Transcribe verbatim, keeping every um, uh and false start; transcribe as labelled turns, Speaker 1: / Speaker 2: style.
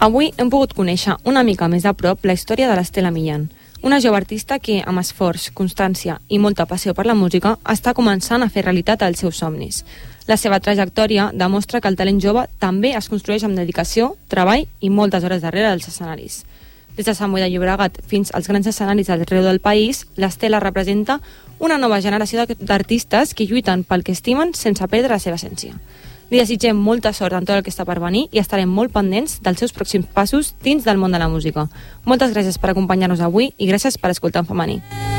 Speaker 1: Avui hem pogut conèixer una mica més a prop la història de l'Estela Millán, una jove artista que, amb esforç, constància i molta passió per la música, està començant a fer realitat els seus somnis. La seva trajectòria demostra que el talent jove també es construeix amb dedicació, treball i moltes hores darrere dels escenaris. Des de Sant Boi de Llobregat fins als grans escenaris arreu del país, l'Estela representa una nova generació d'artistes que lluiten pel que estimen sense perdre la seva essència. Li desitgem molta sort en tot el que està per venir i estarem molt pendents dels seus pròxims passos dins del món de la música. Moltes gràcies per acompanyar-nos avui i gràcies per escoltar en femení.